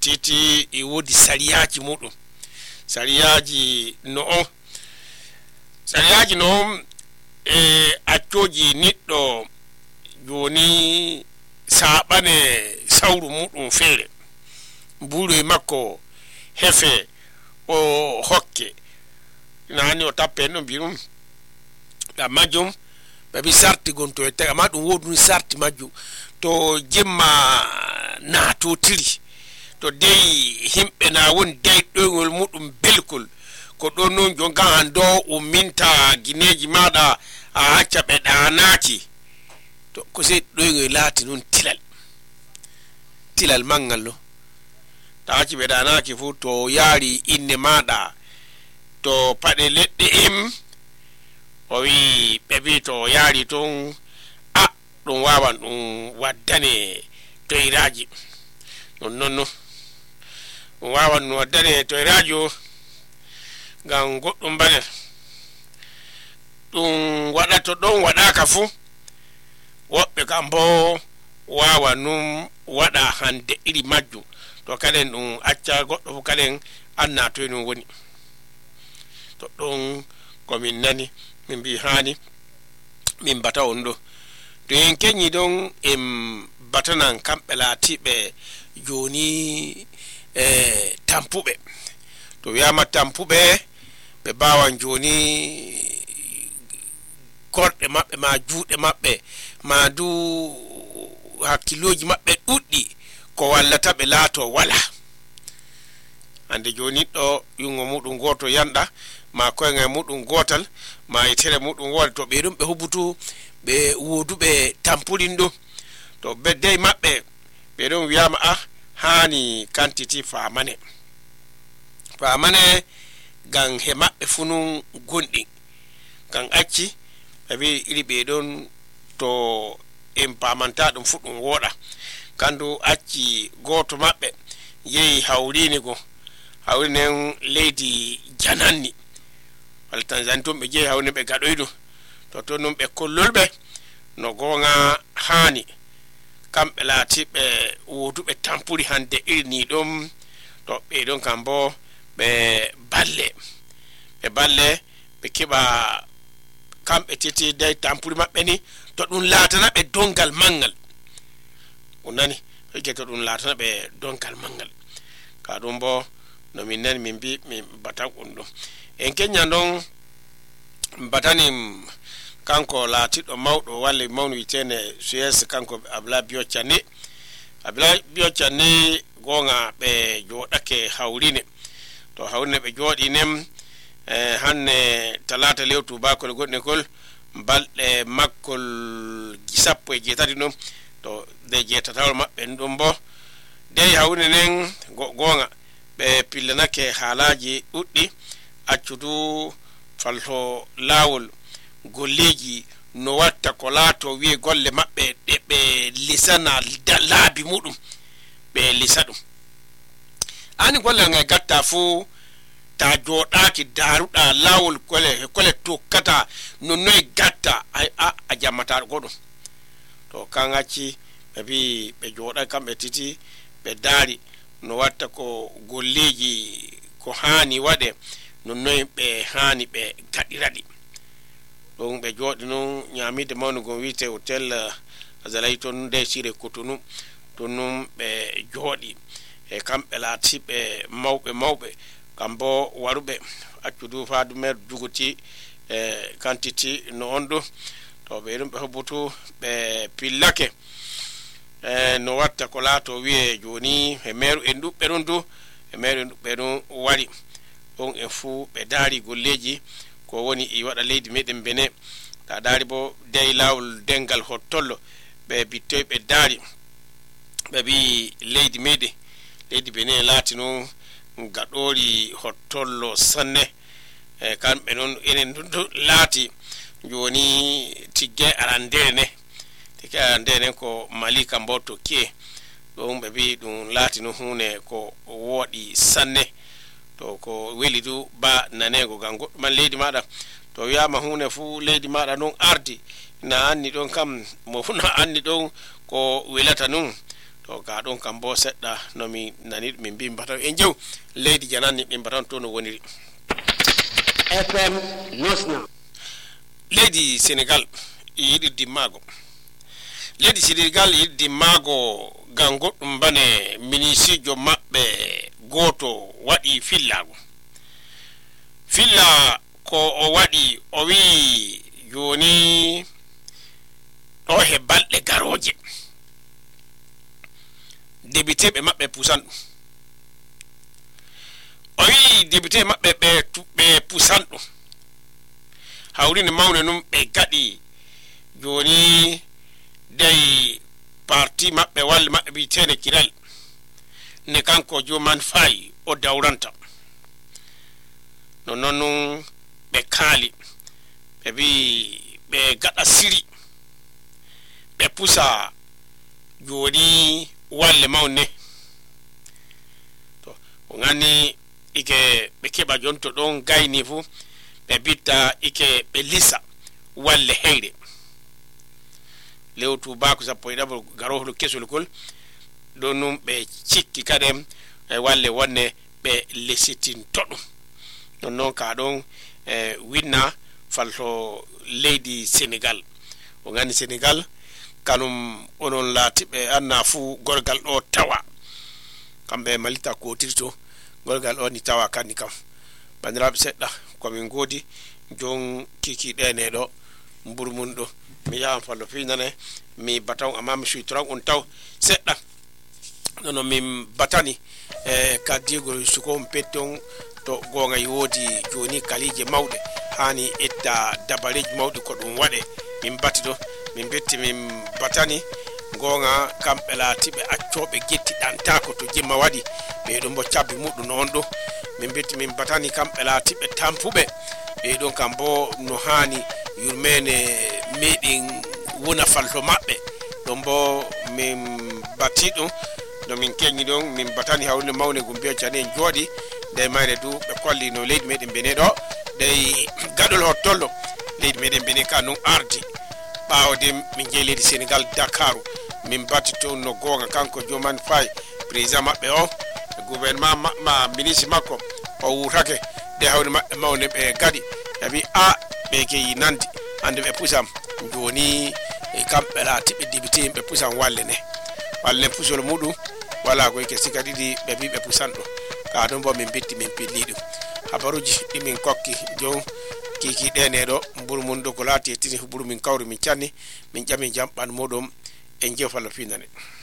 titi e wodi sariyaaji mudum sariyaaji no accoji niddo joni saabane sawru mudum feere buru e makko hefe o hokke nani o tappe no birum da majum babi sarti gonto e taga madum wodun sarti majju to jemma na to tiri to dey himbe na won dey doyol mudum belkul ko do non jonga hando o minta gineji mada a acca be danaki to ko se doyol lati non tilal mangallo ta acci be danaki fu to yari inne mada to pade ledde o wi bebi to yari ton a dum wawan dum waddane to iraji non wawan no waddane to irajo gam goddum bane dum wada to don wada ka fu wobbe kambo wawa num wada hande iri majju to kalen dum acca goddo fu kalen anna to en woni to don ko min nani min bi hani min bata ondo to en kenyi don batanan kambe latibe joni tampube to yama tampube be bawan joni korde mabbe ma juude mabbe ma du hakkiloji mabbe duddi ko wallata be laato wala ande joni do yungo mudum goto yanda ma ko ngai mudum gotal ma itere mudum wol to be dum be hubutu be wodube tampulindo to bedde mabbe be don wiyama hani quantity famane gan he mabbe funun gondi gan acci be iri be don to impamanta dum fudum woda kandu acci goto mabbe yeyi hawrini go hawrinen lady jananni wal tanzantum be je hawni be gadoydo to non be kollolbe no gonga hani kambe lati be wodube tampuri hande irni dum to be don kambo be balle be kiba kambe titi dai tampuri mabbe ni to dun latana be dongal mangal onani heke to dun latana be dongal mangal ka dum bo no min nani min bi min bata undo en kenya don batanim kanko latido mawdo walle mawnu witene suyes kanko abla bio chane gonga be jodake hawrine to hawrine be jodi nem hanne talata lewtu bakol godne kol balde makkol gisappo e jetati no to de jetatawol mabbe ndum bo de hawrine nen gonga be pillanake halaji uddi accudu falto lawol golleji no watta ko laato wi golle mabbe de be lisana laabi mudum be lisadum ani golle ngai gatta fu ta jodaki daruda lawol kole tokkata no noy gatta a jamata godum to kangaci be joda kambe titi be dari no watta ko golleji ko hani wade no noy be hani be gadiradi don be jodi non nyamide mawnu gon wite hotel azalaiton de sire kotunu tonum be jodi e kambe lati be mawbe kambo warube accudu faadu mer dugoti quantity no ondo to be dum be hobutu be pillake no watta ko laato wi'e joni e meru en dubbe rondu e meru dubbe don wari on e fu be dari golleji ko woni i wada leydi meden bene ta dari bo dey lawol dengal hottollo be bittoy be dari be bi leydi bene latino gadori hottollo sanne kambe non enen dundu lati joni tigge arandene ko malika mboto ke don be bi dum latino hune ko wodi sanne to ko weli du ba nanego gango man leydi mada to wiyama hune fu leydi mada non ardi na anni don kam mo funa anni don ko welata nun to ga ɗon kam bo seɗɗa no mi nani min mbi mbatan en jew leydi jananni ɓe mbatan to no woniri FM Nosna. leydi Sénégal yiɗi dimmago leydi Sénégal yiɗi dimmago ngam goɗɗum bane minisijo maɓɓe goto waɗi filla ko o waɗi o wi joni ɗo he balɗe garoje débiteɓe maɓɓe pusan ɗum o wi débité maɓɓe ɓe pusan ɗum hawrine mawne num ɓe gaɗi joni dey parti maɓɓe walle maɓɓe bitene kirel ne kanko Joman Faye o dawranta no non ɓe kaali ɓe wi ɓe gaɗa siri ɓe pusa joni walle mawne to o ngani ike ɓe keɓa jonto ɗon gayni fu ɓe bitta ike ɓe lisa walle heyre lewtu bako sappo e ɗaɓol garohol kesol kol ɗon num ɓe cikki kadem e walle wonne ɓe lesitinto ɗum non ka ɗon winna falto leydi Sénégal o ngani Sénégal kanum onon laatiɓe anna fu gorgal ɗo tawa kamɓe malita kotirto gorgal ɗo ni tawa kandi kam bandiraɓe seɗɗa komin godi jon kiki ɗeneɗo mburu mun ɗo mi yahan fallo finane mi bataw amma mi suitran on taw seɗɗa nono min batani kaddigo suko petton to gonga yodi joni kalije mawɗe hani etta dabareji mawɗi ko ɗum waɗe min bati ɗo min betti min batani gonga kamɓe laatiɓe accoɓe getti ɗantako to jemma waɗi ɓe ɗon bo cabbi muɗum on ɗo min betti min batani kamɓe laatiɓe tampuɓe ɓe ɗon kam bo no hani yurmene meɗen wona falto maɓɓe ɗon bo min bati ɗum no min keñi ɗon min batani hawrinde mawne go mbiya cani en jooɗi nde mayre du ɓe kolli no leydi meɗen Benin ɗo dey gaɗol hottollo leydi meɗen Benin ka non ardi ɓawde min jeeyi leydi Sénégal Dakaru min batti toon no gonga kanko Joman Faye président maɓɓe o gouvernement ma ministre makko o wutake de hawde maɓɓe mawne ɓe gaɗi ɓe wi a ɓe keyi nandi hande ɓe pusam joni kamɓe laatiɓe député ɓe pusan walle ne pusol muɗum wala koyke sika ɗiɗi ɓe wi ɓe pusan ɗum ka ɗum bo min bitti min pilli ɗum habaruji ɗi min kokki jon kiki ɗeneɗo mburu mum ɗo ko laati e tini ɓuru min kawri min canni min ƴami jam ɓan muɗum en jewfallo finane